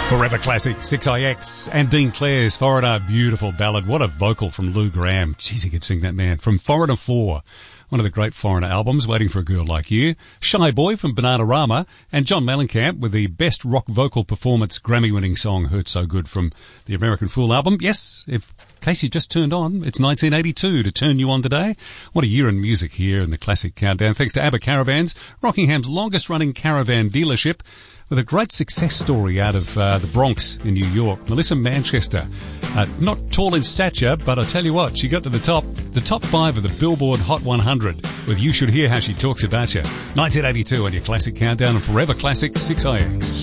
Forever Classic, 6IX, and Dean Clare's Foreigner, beautiful ballad. What a vocal from Lou Gramm. Jeez, he could sing, that man. From Foreigner 4, one of the great Foreigner albums, Waiting for a Girl Like You. Shy Boy from Bananarama, and John Mellencamp with the Best Rock Vocal Performance Grammy-winning song, Hurt So Good, from the American Fool album. Yes, in case you just turned on, it's 1982 to turn you on today. What a year in music here in the Classic Countdown. Thanks to ABBA Caravans, Rockingham's longest-running caravan dealership, with a great success story out of the Bronx in New York. Melissa Manchester, not tall in stature, but I tell you what, she got to the top 5 of the Billboard Hot 100 with You Should Hear How She Talks About You. 1982 on your Classic Countdown and Forever Classic 6IX.